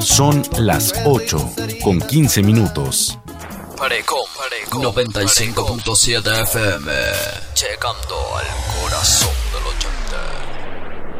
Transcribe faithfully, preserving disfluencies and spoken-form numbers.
Son las ocho con quince minutos. Parecom, Parecom noventa y cinco punto siete F M, llegando al corazón del ochenta.